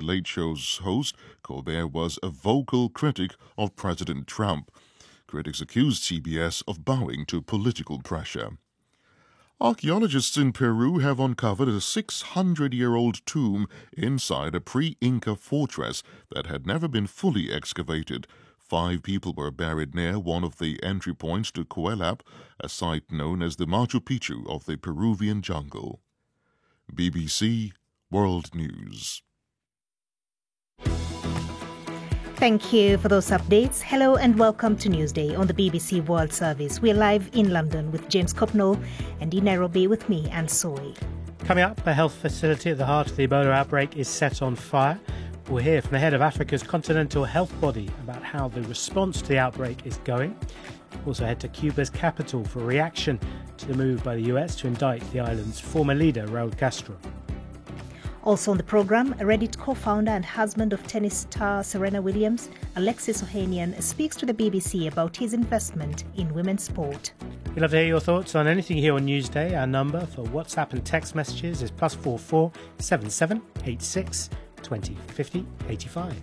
Late Show's host, Colbert was a vocal critic of President Trump. Critics accused CBS of bowing to political pressure. Archaeologists in Peru have uncovered a 600-year-old tomb inside a pre-Inca fortress that had never been fully excavated. 5 people were buried near one of the entry points to Cuelap, a site known as the Machu Picchu of the Peruvian jungle. BBC World News. Thank you for those updates. Hello and welcome to Newsday on the BBC World Service. We're live in London with James Copnall and in Nairobi with me, Anne Soy. Coming up, a health facility at the heart of the Ebola outbreak is set on fire. We'll hear from the head of Africa's Continental Health Body about how the response to the outbreak is going. We'll also head to Cuba's capital for a reaction to the move by the US to indict the island's former leader, Raul Castro. Also on the programme, Reddit co-founder and husband of tennis star Serena Williams, Alexis Ohanian, speaks to the BBC about his investment in women's sport. We'd love to hear your thoughts on anything here on Newsday. Our number for WhatsApp and text messages is +44 77 86 20 50 85.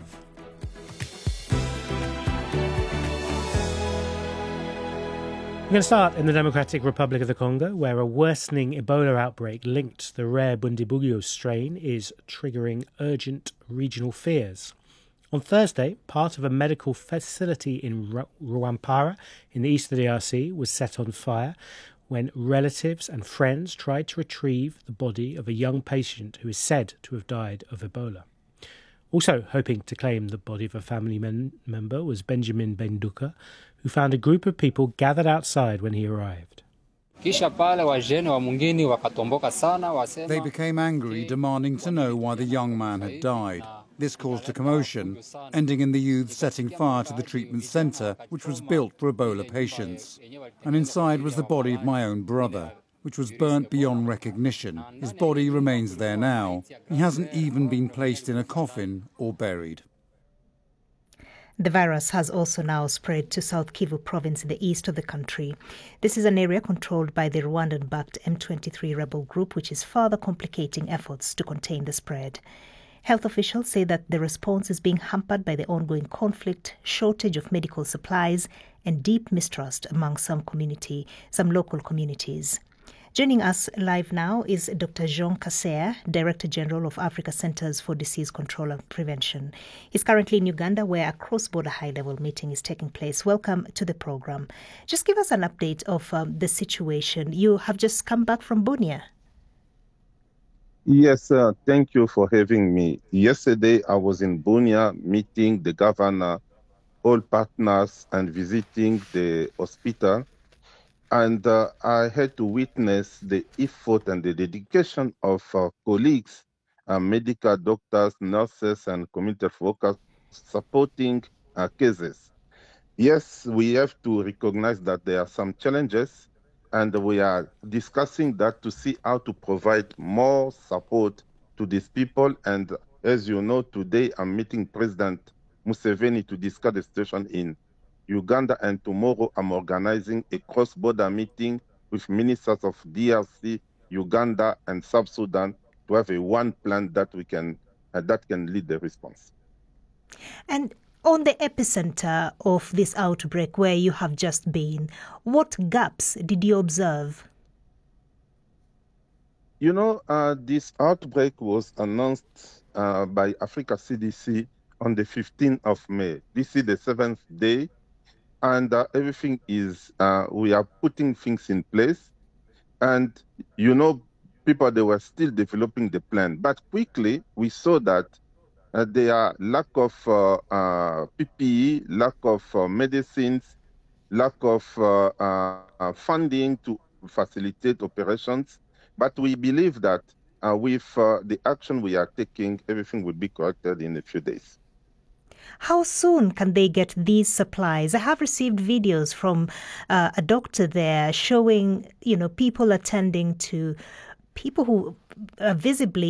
We're going to start in the Democratic Republic of the Congo, where a worsening Ebola outbreak linked to the rare Bundibugyo strain is triggering urgent regional fears. On Thursday, part of a medical facility in Rwampara in the east of the DRC was set on fire when relatives and friends tried to retrieve the body of a young patient who is said to have died of Ebola. Also hoping to claim the body of a family member was Benjamin Benduka, who found a group of people gathered outside when he arrived. They became angry, demanding to know why the young man had died. This caused a commotion, ending in the youth setting fire to the treatment centre, which was built for Ebola patients. And inside was the body of my own brother, which was burnt beyond recognition. His body remains there now. He hasn't even been placed in a coffin or buried. The virus has also now spread to South Kivu province in the east of the country. This is an area controlled by the Rwandan-backed M23 rebel group, which is further complicating efforts to contain the spread. Health officials say that the response is being hampered by the ongoing conflict, shortage of medical supplies, and deep mistrust among some local communities. Joining us live now is Dr. Jean Kaseya, Director General of Africa Centers for Disease Control and Prevention. He's currently in Uganda, where a cross-border high-level meeting is taking place. Welcome to the program. Just give us an update of the situation. You have just come back from Bunia. Yes, thank you for having me. Yesterday, I was in Bunia meeting the governor, all partners, and visiting the hospital. And I had to witness the effort and the dedication of colleagues, medical doctors, nurses, and community workers supporting cases. Yes, we have to recognize that there are some challenges, and we are discussing that to see how to provide more support to these people. And as you know, today I'm meeting President Museveni to discuss the situation in Uganda, and tomorrow I'm organizing a cross-border meeting with ministers of DRC, Uganda, and South Sudan to have one plan that can lead the response. And on the epicenter of this outbreak, where you have just been, what gaps did you observe? You know, this outbreak was announced by Africa CDC on the 15th of May. This is the 7th day. And everything is, we are putting things in place. And, you know, people, they were still developing the plan. But quickly, we saw that there are lack of PPE, lack of medicines, lack of funding to facilitate operations. But we believe that with the action we are taking, everything will be corrected in a few days. How soon can they get these supplies? I have received videos from a doctor there showing, people attending to people who are visibly